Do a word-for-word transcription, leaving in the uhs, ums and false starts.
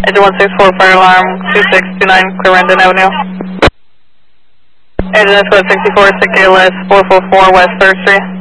Engine one six four, fire alarm two six two nine, Clarendon Avenue. Engine S one sixty-four, S I C A L S four four four, West third Street.